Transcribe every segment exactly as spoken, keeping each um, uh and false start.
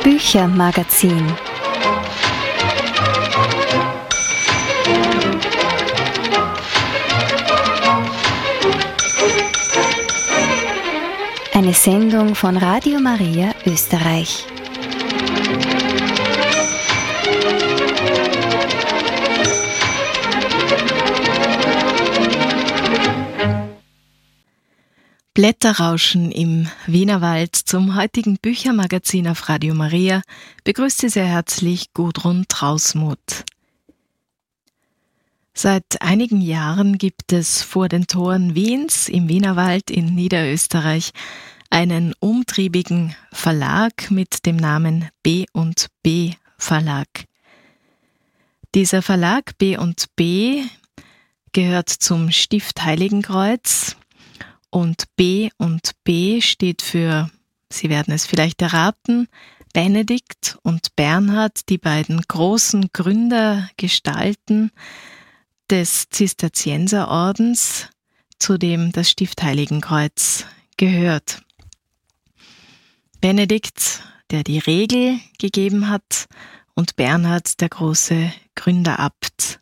Büchermagazin. Eine Sendung von Radio Maria Österreich. Blätterrauschen im Wienerwald zum heutigen Büchermagazin auf Radio Maria begrüßt Sie sehr herzlich Gudrun Trausmuth. Seit einigen Jahren gibt es vor den Toren Wiens im Wienerwald in Niederösterreich einen umtriebigen Verlag mit dem Namen B und B Verlag. Dieser Verlag B und B gehört zum Stift Heiligenkreuz. Und B und B steht für, Sie werden es vielleicht erraten, Benedikt und Bernhard, die beiden großen Gründergestalten des Zisterzienserordens, zu dem das Stift Heiligenkreuz gehört. Benedikt, der die Regel gegeben hat, und Bernhard, der große Gründerabt.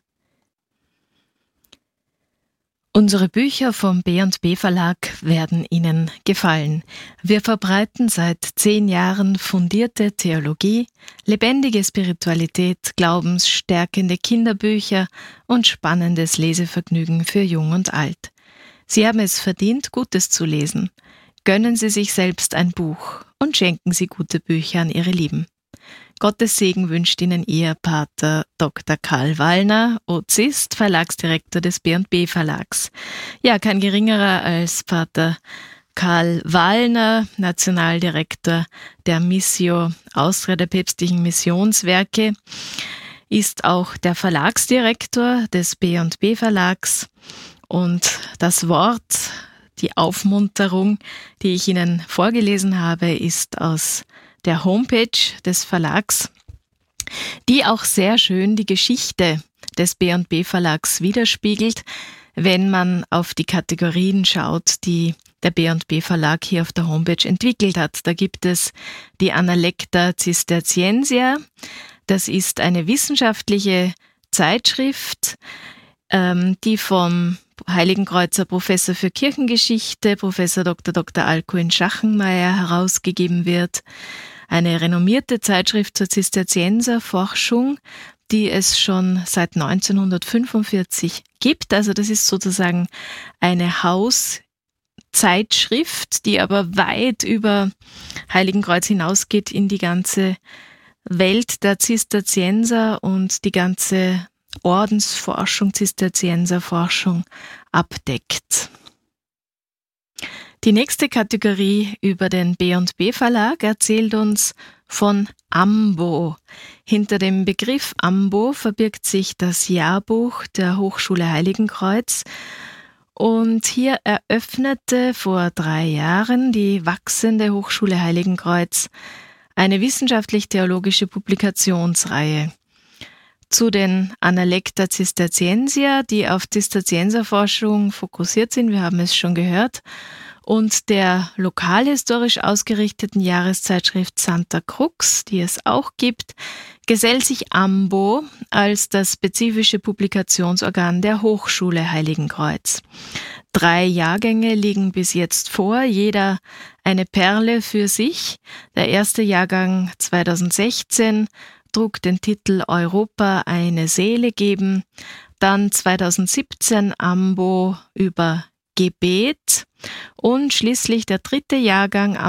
Unsere Bücher vom B und B Verlag werden Ihnen gefallen. Wir verbreiten seit zehn Jahren fundierte Theologie, lebendige Spiritualität, glaubensstärkende Kinderbücher und spannendes Lesevergnügen für Jung und Alt. Sie haben es verdient, Gutes zu lesen. Gönnen Sie sich selbst ein Buch und schenken Sie gute Bücher an Ihre Lieben. Gottes Segen wünscht Ihnen Ihr Pater Doktor Karl Wallner, Ozist, Verlagsdirektor des B und B Verlags. Ja, kein geringerer als Pater Karl Wallner, Nationaldirektor der Missio Austria, der päpstlichen Missionswerke, ist auch der Verlagsdirektor des B und B Verlags. Und das Wort, die Aufmunterung, die ich Ihnen vorgelesen habe, ist aus der Homepage des Verlags, die auch sehr schön die Geschichte des B und B Verlags widerspiegelt, wenn man auf die Kategorien schaut, die der B und B Verlag hier auf der Homepage entwickelt hat. Da gibt es die Analecta Cisterciensia, das ist eine wissenschaftliche Zeitschrift, ähm, die vom Heiligenkreuzer Professor für Kirchengeschichte, Professor Doktor Doktor Alkuin Schachenmeier, herausgegeben wird. Eine renommierte Zeitschrift zur Zisterzienserforschung, die es schon seit neunzehnhundertfünfundvierzig gibt. Also das ist sozusagen eine Hauszeitschrift, die aber weit über Heiligenkreuz hinausgeht in die ganze Welt der Zisterzienser und die ganze Ordensforschung, Zisterzienserforschung abdeckt. Die nächste Kategorie über den B und B Verlag erzählt uns von Ambo. Hinter dem Begriff Ambo verbirgt sich das Jahrbuch der Hochschule Heiligenkreuz. Und hier eröffnete vor drei Jahren die wachsende Hochschule Heiligenkreuz eine wissenschaftlich-theologische Publikationsreihe zu den Analecta Cisterciensia, die auf Zisterzienserforschung fokussiert sind, wir haben es schon gehört, und der lokalhistorisch ausgerichteten Jahreszeitschrift Santa Crux, die es auch gibt, gesellt sich Ambo als das spezifische Publikationsorgan der Hochschule Heiligenkreuz. Drei Jahrgänge liegen bis jetzt vor, jeder eine Perle für sich. Der erste Jahrgang zweitausendsechzehn trug den Titel Europa eine Seele geben, dann zweitausendsiebzehn Ambo über Gebet und schließlich der dritte Jahrgang